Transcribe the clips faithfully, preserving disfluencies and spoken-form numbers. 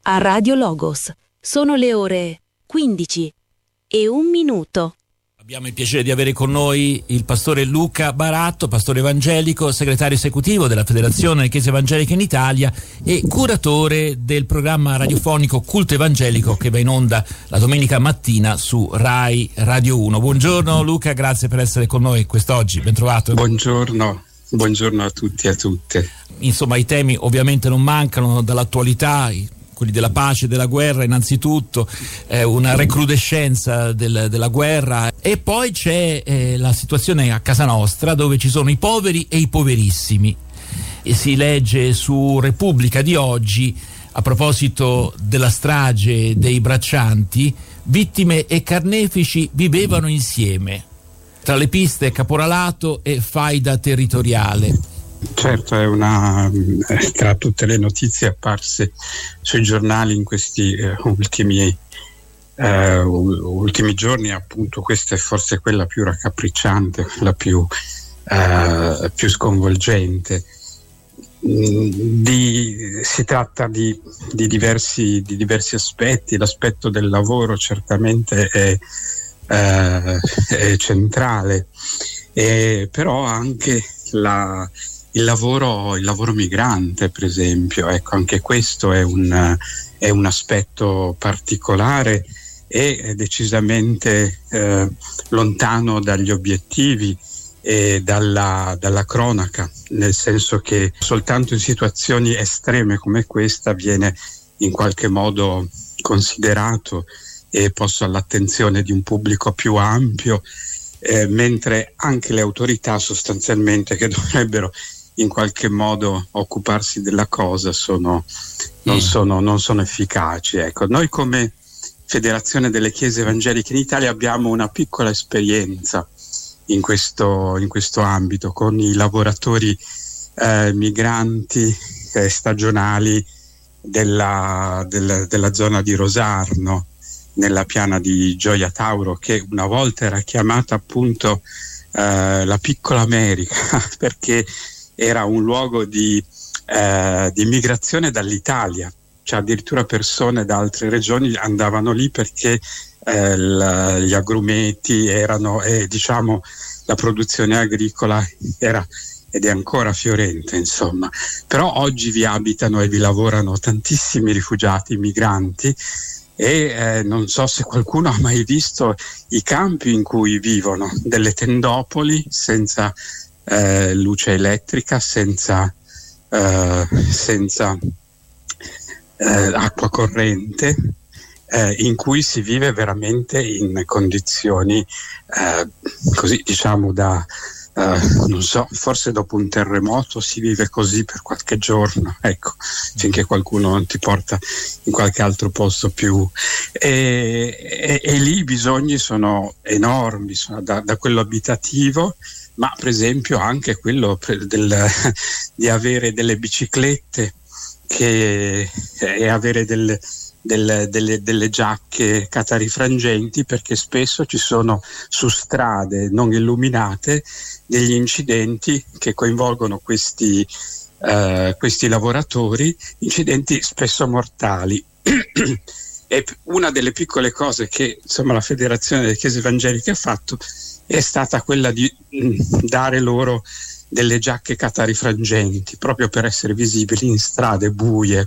a Radio Logos. Sono le ore quindici e un minuto. Abbiamo il piacere di avere con noi il pastore Luca Baratto, pastore evangelico, segretario esecutivo della Federazione delle Chiese Evangeliche in Italia e curatore del programma radiofonico Culto Evangelico che va in onda la domenica mattina su Rai Radio uno. Buongiorno Luca, grazie per essere con noi quest'oggi, ben trovato. Buongiorno, buongiorno a tutti e a tutte. Insomma, i temi ovviamente non mancano dall'attualità, quelli della pace e della guerra innanzitutto, eh, una recrudescenza del, della guerra, e poi c'è eh, la situazione a casa nostra dove ci sono i poveri e i poverissimi, e si legge su Repubblica di oggi a proposito della strage dei braccianti: vittime e carnefici vivevano insieme, tra le piste caporalato e faida territoriale. Certo, è una tra tutte le notizie apparse sui giornali in questi eh, ultimi eh, ultimi giorni, appunto questa è forse quella più raccapricciante, quella più, eh, più sconvolgente. Di, si tratta di, di, diversi, di diversi aspetti. L'aspetto del lavoro certamente è, eh, è centrale, e però anche la Il lavoro, il lavoro migrante, per esempio, ecco, anche questo è un, è un aspetto particolare e decisamente eh, lontano dagli obiettivi e dalla, dalla cronaca, nel senso che soltanto in situazioni estreme come questa viene in qualche modo considerato e posto all'attenzione di un pubblico più ampio, eh, mentre anche le autorità sostanzialmente che dovrebbero in qualche modo occuparsi della cosa sono, non, sono, non sono efficaci. Ecco, noi come Federazione delle Chiese Evangeliche in Italia abbiamo una piccola esperienza in questo, in questo ambito con i lavoratori eh, migranti eh, stagionali della, del, della zona di Rosarno, nella piana di Gioia Tauro, che una volta era chiamata appunto eh, la piccola America perché era un luogo di, eh, di immigrazione dall'Italia, cioè addirittura persone da altre regioni andavano lì perché eh, la, gli agrumeti erano, e diciamo la produzione agricola era ed è ancora fiorente, insomma. Però oggi vi abitano e vi lavorano tantissimi rifugiati, migranti, e eh, non so se qualcuno ha mai visto i campi in cui vivono, delle tendopoli senza Eh, luce elettrica, senza, eh, senza eh, acqua corrente, eh, in cui si vive veramente in condizioni eh, così, diciamo, da eh, non so, forse dopo un terremoto si vive così per qualche giorno, ecco, finché qualcuno non ti porta in qualche altro posto più, e, e, e lì i bisogni sono enormi, sono da, da quello abitativo, ma per esempio anche quello del, di avere delle biciclette che, e avere del, del, delle, delle giacche catarifrangenti, perché spesso ci sono su strade non illuminate degli incidenti che coinvolgono questi, uh, questi lavoratori, incidenti spesso mortali. E una delle piccole cose che insomma la Federazione delle Chiese Evangeliche ha fatto è stata quella di mh, dare loro delle giacche catarifrangenti proprio per essere visibili in strade buie,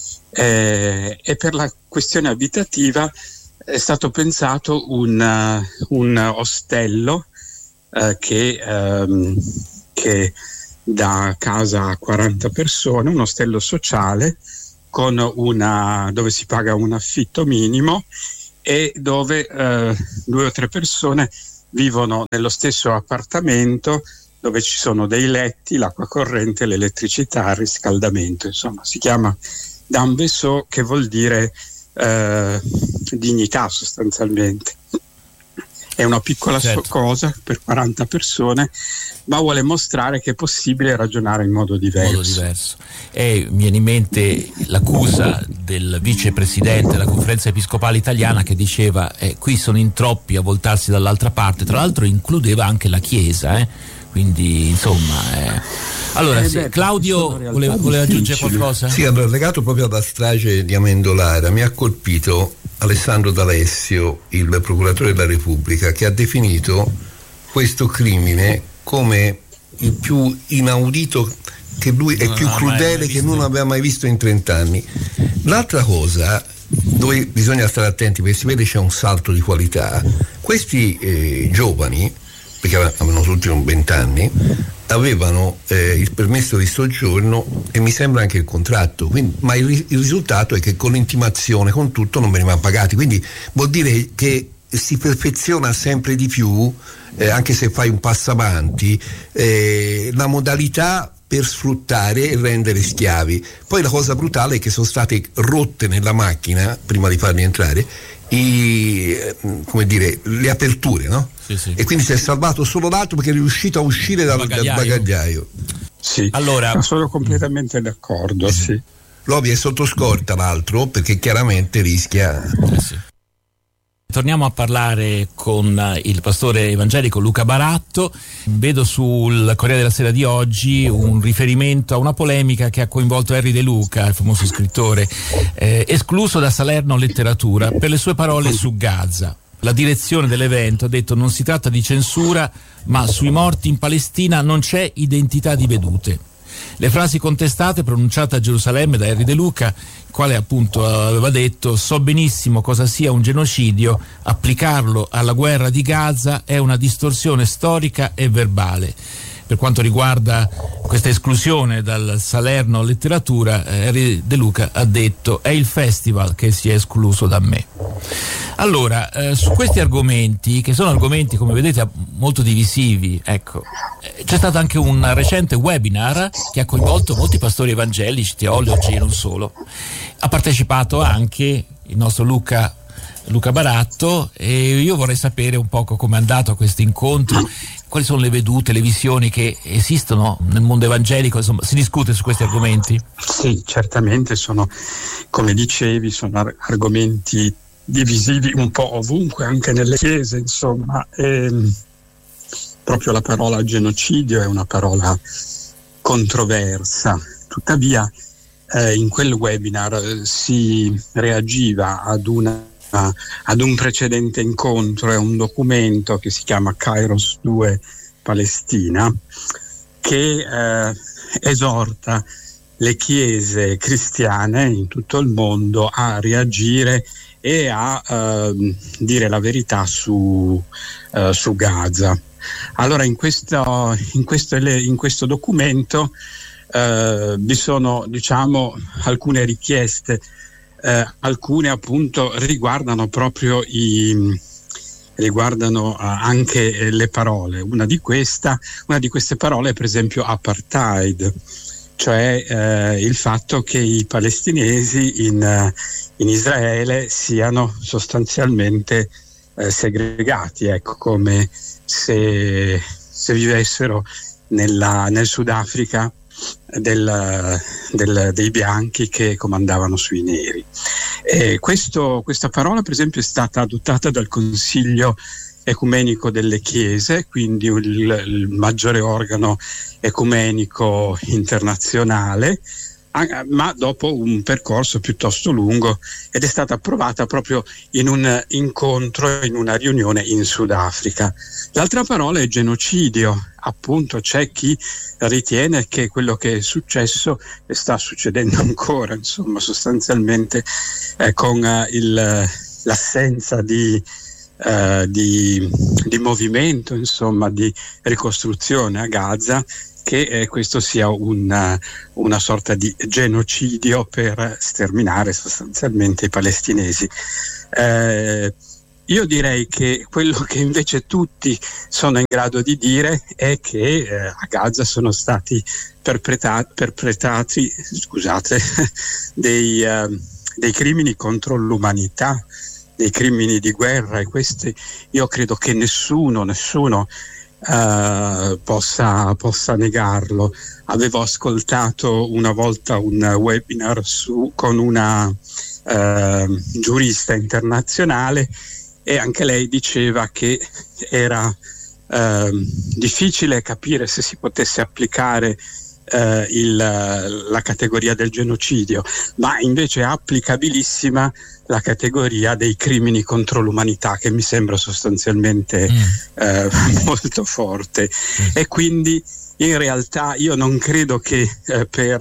eh, e per la questione abitativa è stato pensato un, uh, un ostello uh, che, um, che dà casa a quaranta persone, un ostello sociale con una, dove si paga un affitto minimo e dove uh, due o tre persone vivono nello stesso appartamento, dove ci sono dei letti, l'acqua corrente, l'elettricità, il riscaldamento. Insomma, si chiama Dan Besò, che vuol dire eh, dignità sostanzialmente. È una piccola certo. cosa per quaranta persone, ma vuole mostrare che è possibile ragionare in modo diverso. Modo diverso. E mi viene in mente l'accusa del vicepresidente della Conferenza Episcopale Italiana che diceva eh, qui sono in troppi a voltarsi dall'altra parte, tra l'altro includeva anche la Chiesa, eh? Quindi insomma eh. Allora, Eh sì, beh, Claudio sono realtà voleva, voleva aggiungere difficili. qualcosa? Sì, allora, legato proprio alla strage di Amendolara, mi ha colpito Alessandro D'Alessio, il procuratore della Repubblica, che ha definito questo crimine come il più inaudito, che lui è Non più l'ha mai- crudele mai che visto. non aveva mai visto in trent'anni. L'altra cosa dove bisogna stare attenti, perché si vede c'è un salto di qualità, questi eh, giovani, perché avevano tutti vent'anni, avevano eh, il permesso di soggiorno e mi sembra anche il contratto, quindi, ma il, il risultato è che con l'intimazione, con tutto, non venivano pagati, quindi vuol dire che si perfeziona sempre di più, eh, anche se fai un passo avanti, eh, la modalità per sfruttare e rendere schiavi. Poi la cosa brutale è che sono state rotte nella macchina, prima di farli entrare, i, come dire, le aperture, no? Sì, sì. E quindi si è salvato solo l'altro perché è riuscito a uscire dal dal Bagagliaio. bagagliaio. Sì, Allora- sono completamente d'accordo, sì. L'Ovi è sotto scorta l'altro perché chiaramente rischia. Eh sì. Torniamo a parlare con il pastore evangelico Luca Baratto. Vedo sul Corriere della Sera di oggi un riferimento a una polemica che ha coinvolto Erri De Luca, il famoso scrittore, eh, escluso da Salerno Letteratura per le sue parole su Gaza. La direzione dell'evento ha detto: non si tratta di censura, ma sui morti in Palestina non c'è identità di vedute. Le frasi contestate pronunciate a Gerusalemme da Erri De Luca, il quale appunto aveva detto: so benissimo cosa sia un genocidio, applicarlo alla guerra di Gaza è una distorsione storica e verbale. Per quanto riguarda questa esclusione dal Salerno Letteratura, eh, Erri De Luca ha detto: è il festival che si è escluso da me. Allora, eh, su questi argomenti, che sono argomenti, come vedete, molto divisivi, ecco, eh, c'è stato anche un recente webinar che ha coinvolto molti pastori evangelici, teologi e non solo. Ha partecipato anche il nostro Luca Luca Baratto, e io vorrei sapere un poco come è andato a questo incontro, quali sono le vedute, le visioni che esistono nel mondo evangelico, insomma, si discute su questi argomenti? Sì, certamente sono, come dicevi, sono ar- argomenti divisivi un po' ovunque, anche nelle chiese, insomma. E, proprio la parola genocidio è una parola controversa. Tuttavia, eh, in quel webinar eh, si reagiva ad una ad un precedente incontro, è un documento che si chiama Kairos due Palestina, che eh, esorta le chiese cristiane in tutto il mondo a reagire e a eh, dire la verità su, eh, su Gaza. Allora in questo, in questo, in questo documento eh, vi sono, diciamo, alcune richieste. Eh, alcune appunto riguardano proprio i riguardano uh, anche eh, le parole. Una di questa, una di queste parole è per esempio apartheid, cioè eh, il fatto che i palestinesi in, uh, in Israele siano sostanzialmente eh, segregati, ecco, come se, se vivessero nella, nel Sudafrica Del, del, dei bianchi che comandavano sui neri. E questo, questa parola per esempio è stata adottata dal Consiglio Ecumenico delle Chiese, quindi il, il maggiore organo ecumenico internazionale, ma dopo un percorso piuttosto lungo, ed è stata approvata proprio in un incontro, in una riunione in Sudafrica. L'altra parola è genocidio. Appunto c'è chi ritiene che quello che è successo e sta succedendo ancora, insomma, sostanzialmente eh, con eh, il, l'assenza di, eh, di, di movimento, insomma, di ricostruzione a Gaza, che eh, questo sia una, una sorta di genocidio per sterminare sostanzialmente i palestinesi. Eh, io direi che quello che invece tutti sono in grado di dire è che eh, a Gaza sono stati perpetrati, perpetrati scusate, dei, eh, dei crimini contro l'umanità, dei crimini di guerra, e questi io credo che nessuno, nessuno Uh, possa, possa negarlo. Avevo ascoltato una volta un webinar su, con una uh, giurista internazionale, e anche lei diceva che era uh, difficile capire se si potesse applicare eh, il, la categoria del genocidio, ma invece è applicabilissima la categoria dei crimini contro l'umanità, che mi sembra sostanzialmente mm. eh, molto forte. Mm. E quindi in realtà io non credo che eh, per,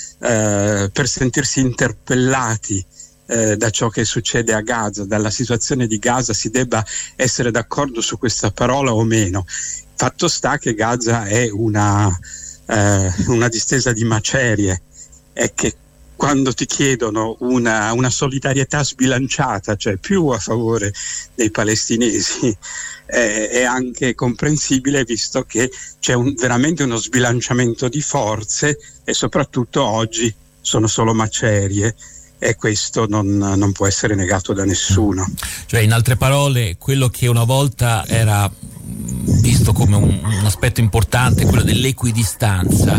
eh, per sentirsi interpellati eh, da ciò che succede a Gaza, dalla situazione di Gaza, si debba essere d'accordo su questa parola o meno. Fatto sta che Gaza è una, eh, una distesa di macerie, e che quando ti chiedono una, una solidarietà sbilanciata, cioè più a favore dei palestinesi, eh, è anche comprensibile, visto che c'è un, veramente uno sbilanciamento di forze, e soprattutto oggi sono solo macerie, e questo non, non può essere negato da nessuno. Cioè, in altre parole, quello che una volta era visto come un, un aspetto importante, quello dell'equidistanza,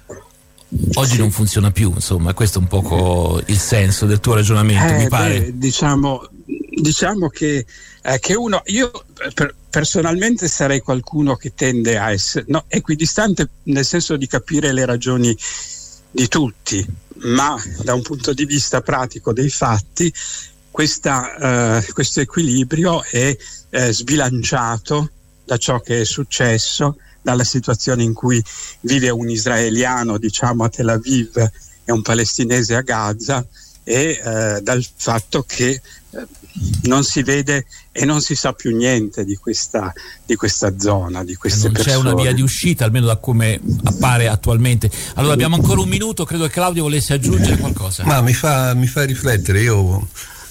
oggi non funziona più, insomma. Questo è un poco il senso del tuo ragionamento, eh, mi pare. Beh, diciamo, diciamo che, eh, che uno, io per, personalmente sarei qualcuno che tende a essere no, equidistante, nel senso di capire le ragioni di tutti, ma da un punto di vista pratico dei fatti questa, eh, questo equilibrio è eh, sbilanciato da ciò che è successo, dalla situazione in cui vive un israeliano, diciamo, a Tel Aviv e un palestinese a Gaza, e eh, dal fatto che eh, non si vede e non si sa più niente di questa, di questa zona, di queste non persone. C'è una via di uscita, almeno da come appare attualmente. Allora abbiamo ancora un minuto, credo che Claudio volesse aggiungere qualcosa. Ma mi fa, mi fa riflettere, io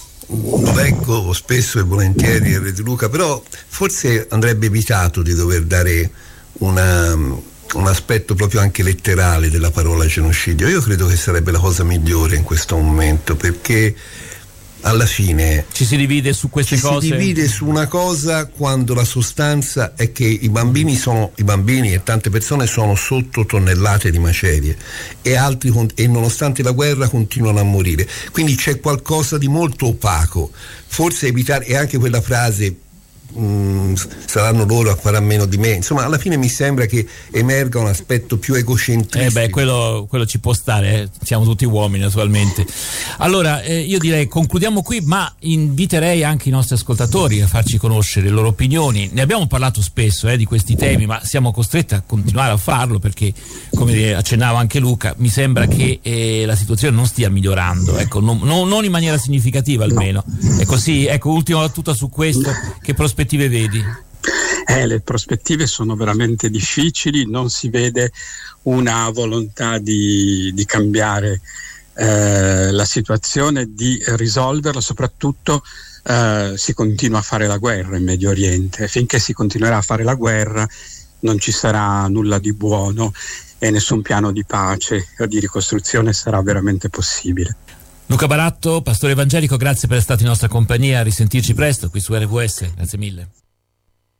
lo leggo spesso e volentieri Re di Luca, però forse andrebbe evitato di dover dare una, un aspetto proprio anche letterale della parola genocidio. Io credo che sarebbe la cosa migliore in questo momento, perché alla fine ci si divide su queste ci cose. Si divide su una cosa quando la sostanza è che i bambini sono i bambini e tante persone sono sotto tonnellate di macerie, e altri, e nonostante la guerra, continuano a morire. Quindi c'è qualcosa di molto opaco. Forse evitare, e anche quella frase Mm, saranno loro a fare a meno di me, insomma, alla fine mi sembra che emerga un aspetto più egocentristico. Eh beh, quello, quello ci può stare, eh. Siamo tutti uomini naturalmente. Allora eh, io direi concludiamo qui, ma inviterei anche i nostri ascoltatori a farci conoscere le loro opinioni. Ne abbiamo parlato spesso eh, di questi temi, ma siamo costretti a continuare a farlo perché, come accennava anche Luca, mi sembra che eh, la situazione non stia migliorando, ecco, non, non, non in maniera significativa almeno. È così, ecco, ultima battuta su questo, che prospettive vedi? Eh, le prospettive sono veramente difficili, non si vede una volontà di, di cambiare eh, la situazione, di risolverla, soprattutto eh, si continua a fare la guerra in Medio Oriente. Finché si continuerà a fare la guerra non ci sarà nulla di buono e nessun piano di pace o di ricostruzione sarà veramente possibile. Luca Baratto, pastore evangelico, grazie per essere stato in nostra compagnia, a risentirci presto qui su R W S, grazie mille.